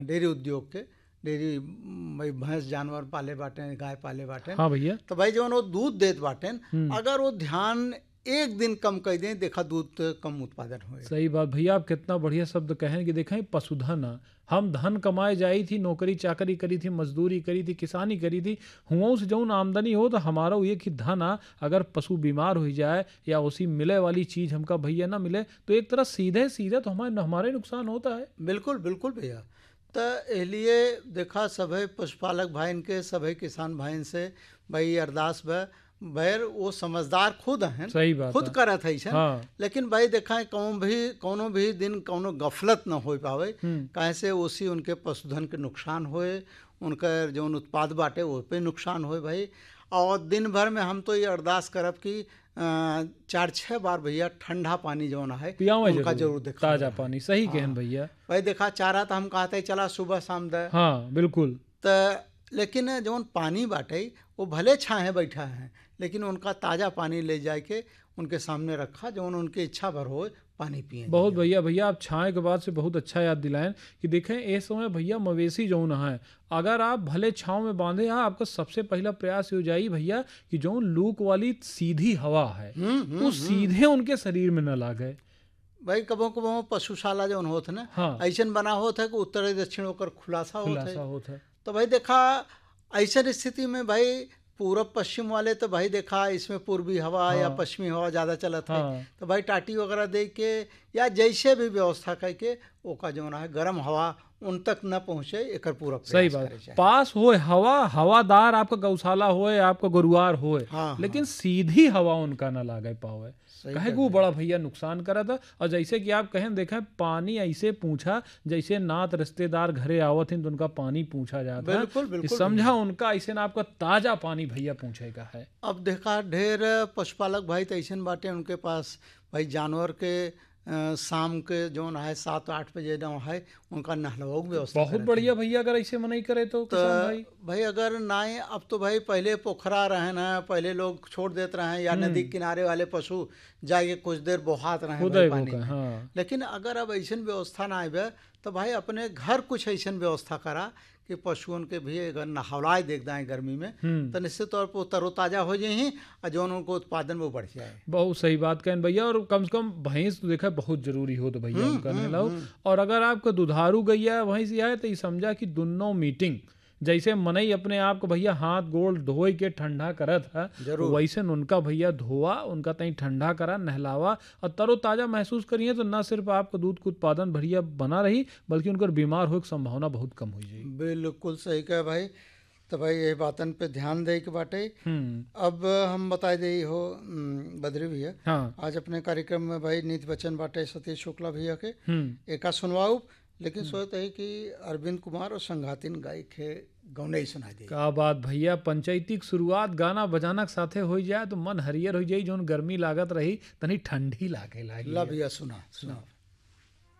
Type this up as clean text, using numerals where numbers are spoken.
Dairy उद्योग के, dairy भाई भैंस जानवर पाले बाटे, गाय पाले बाटे। हाँ भैया। तो भाई जवन वो दूध देत बाटे, हम्म। अगर वो ध्यान एक दिन कम कर दें, देखा दूध कम उत्पादन होए। सही बात भैया, आप कितना बढ़िया शब्द कहें कि देखें पशुधन है। हम धन कमाए जाई थी, नौकरी चाकरी करी थी, मजदूरी करी थी, किसानी करी थी, हुआ से जौन आमदनी हो तो हमारा ये कि धन आ, अगर पशु बीमार हो जाए या उसी मिले वाली चीज हमका भैया ना मिले तो एक तरह सीधे सीधे तो हमारे नुकसान होता है। बिल्कुल बिल्कुल भैया। तो इसलिए देखा सभी पशुपालक भाई के, सभी किसान भाई से भाई अरदास बैर वो समझदार खुद हैं, सही बात खुद है। करत है ऐसा। हाँ। लेकिन भाई देखा है कोनो भी दिन कोनो गफलत न हो पावे, काहे से उसी उनके पशुधन के नुकसान होए, उनका जो उत्पाद बाटे वो पे नुकसान होए भाई। और दिन भर में हम तो ये अरदास करब कि 4-6 बार भैया ठंडा पानी जो है पियावे उनका जरूर देखा, ताजा पानी। सही कहन भैया। भाई देखा चारा तो हम कहते चला सुबह शाम दे। हाँ बिल्कुल। तो लेकिन जौन पानी बाटे वो भले छाहे बैठा है, लेकिन उनका ताज़ा पानी ले जाए के उनके सामने रखा, जौन उनकी इच्छा भर हो पानी पिए। बहुत भैया आप छाए के बाद से बहुत अच्छा याद दिलाएं कि देखें इस समय भैया मवेशी जौन है, अगर आप भले छाँव में बांधे हैं, आपका सबसे पहला प्रयास हो जाई भैया कि जौन लूक वाली सीधी हवा है वो सीधे उनके शरीर में न लागे। भाई कबो कबो पशुशाला जौन होत ना, हाँ। ऐसा बना होता है कि उत्तर दक्षिण होकर खुलासा होता है। तो भाई देखा ऐसा स्थिति में भाई पूरब पश्चिम वाले तो भाई देखा इसमें पूर्वी हवा, हाँ, या पश्चिमी हवा ज़्यादा चलत है। हाँ। तो भाई टाटी वगैरह दे के या जैसे भी व्यवस्था करके ओका जो है गर्म हवा उन तक न पहुँचे, एक पूरा सही बात। पास होए हवादार आपका गौशाला होए, आपका गुरुवार होए, हाँ, लेकिन हाँ, सीधी हवा उनका न लागे पावे, कहे वो बड़ा भैया नुकसान करा था। और जैसे कि आप कहें देखें पानी ऐसे पूछा जैसे नात रिश्तेदार घरे आवत हैं तो उनका पानी पूछा जाता है। बिल्कुल बिल्कुल समझा उनका ऐसे ना आपका ताजा पानी भैया पूछेगा है। अब देखा ढेर पशुपालक भाई तो ऐसे बाटे उनके पास भाई जानवर के शाम के जो है 7-8 बजे जो है उनका नहलवाऊ व्यवस्था बहुत बढ़िया भैया, अगर ऐसे मनाई करे तो भाई अगर ना अब तो भाई पहले पोखरा रहे ना, पहले लोग छोड़ देते रहे या नदी किनारे वाले पशु जाके कुछ देर बहात रहे पानी में। हाँ। लेकिन अगर अब ऐसा व्यवस्था ना आए तो भाई अपने घर कुछ ऐसा व्यवस्था करा कि पशुओं के भी अगर नहलाए देख दाएं गर्मी में तो निश्चित तौर पर तरोताजा हो जाए और जो उनको उत्पादन वो बढ़ जाए। बहुत सही बात कहें भैया। और कम से कम भैंस तो देखा बहुत जरूरी हो तो भैया उनका नहलाओ। और अगर आपका दुधारू गैया भैंस है तो ये समझा कि दोनों मीटिंग जैसे मनई अपने आप को भैया हाथ गोड़ धोए के ठंडा करत है, वैसे उनका भैया धोआ, उनका तई ठंडा करा, नहलावा और तरोताजा महसूस करिए तो न सिर्फ आपका दूध का उत्पादन बढ़िया बना रही बल्कि उनका बीमार होने की संभावना बहुत कम हो जाएगी। बिल्कुल सही कहा भाई। तो भाई ये बातन पे ध्यान दे के बाटे। अब हम बता दे हो बद्री भैया, हाँ। आज अपने कार्यक्रम में भाई नीति वचन बाटे सतीश शुक्ला भैया के एका सुनवाऊ, लेकिन सोचते है कि अरविंद कुमार और संघातिन गाय के गौने सुना दे। क्या बात भैया, पंचायती की शुरुआत गाना बजाना के साथे हो जाए तो मन हरियर हो जाए, जो गर्मी लागत रही तनी ठंडी लागे ला भैया सुना।